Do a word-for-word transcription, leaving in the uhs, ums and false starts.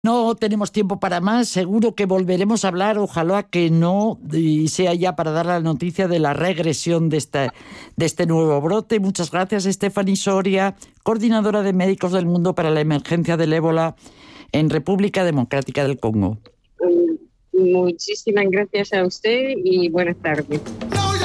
No tenemos tiempo para más, seguro que volveremos a hablar, ojalá que no, y sea ya para dar la noticia de la regresión de este, de este nuevo brote. Muchas gracias, Stephanie Soria, coordinadora de Médicos del Mundo para la emergencia del ébola en República Democrática del Congo. Muchísimas gracias a usted y buenas tardes.